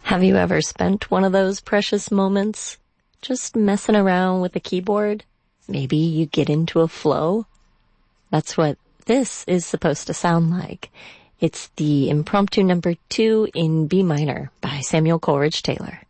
Have you ever spent one of those precious moments just messing around with a keyboard? Maybe you get into a flow? That's what this is supposed to sound like. It's the impromptu number 2 in B minor by Samuel Coleridge Taylor.